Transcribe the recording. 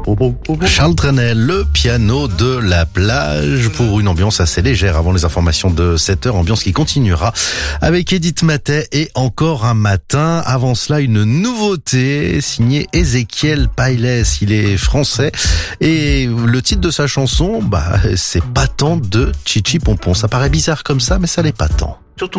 Charles Trenet, le piano de la plage pour une ambiance assez légère avant les informations de 7h, ambiance qui continuera avec Edith Matet et encore un matin. Avant cela, une nouveauté signée Ezequiel Pailes, il est français et le titre de sa chanson, c'est pas tant de Chichi Pompon. Ça paraît bizarre comme ça, mais ça l'est pas tant.